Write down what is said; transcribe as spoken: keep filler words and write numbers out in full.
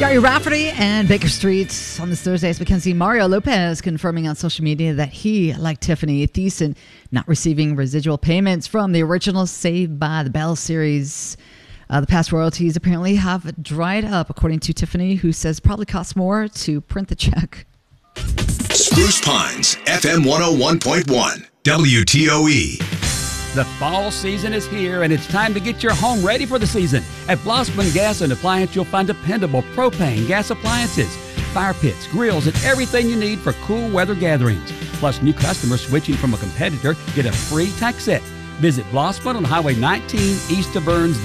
Jerry Rafferty and Baker Street on this Thursday. As Mackenzie, Mario Lopez confirming on social media that he, like Tiffany Thiessen, not receiving residual payments from the original Saved by the Bell series. Uh, the past royalties apparently have dried up, according to Tiffany, who says probably costs more to print the check. Spruce Pines, F M one oh one point one, W T O E. The fall season is here, and it's time to get your home ready for the season. At Blossman Gas and Appliance, you'll find dependable propane gas appliances, fire pits, grills, and everything you need for cool weather gatherings. Plus, new customers switching from a competitor get a free tax set. Visit Blossman on Highway nineteen east of Burnsville.